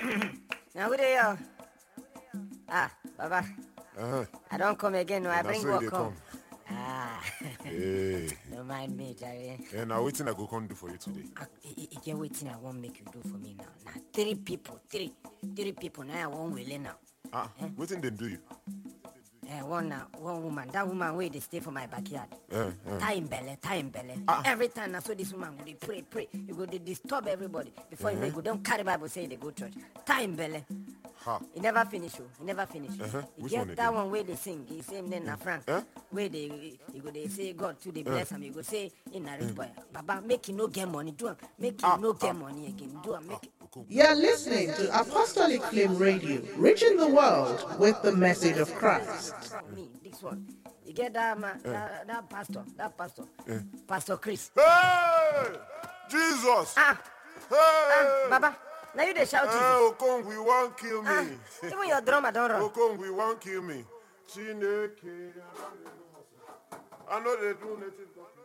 Now who they are? Baba. Uh-huh. I don't come again. No, I bring so what they come. come. Ah. Hey. Don't mind me, Jerry. And now waiting I go come do for you today. You're waiting. I won't make you do for me now. Now three people. Now I won't will now. Waiting then do you? One woman. That woman where they stay for my backyard. Tie in belly. Every time I saw this woman, they pray. You go they disturb everybody before you go. Don't carry Bible say they go church. Tie in belly. He never finish. He Which get one that again? one where they sing. He same name na Frank. Where they say God to the bless him. You go say in a rich boy. Baba make you no get money. Do make you no get money again. Do make. You're listening to Apostolic Flame Radio, reaching the world with the message of Christ. Me, this one. You get that man, that pastor, Pastor Chris. Hey! Jesus! Hey! Baba, now you they shout Jesus. Okong, we won't kill me. Even your drummer don't run. Okong, we won't kill me. Chineke. I know they do nothing.